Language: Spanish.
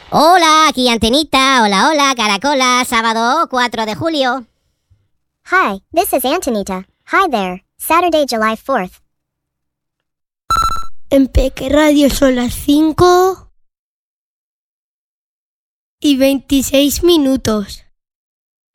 Hola, aquí Antenita. Hola, hola, Caracola. Sábado 4 de julio. Hi, this is Antonita. Hi there. Saturday, July 4th. En Peque Radio son las 5:26.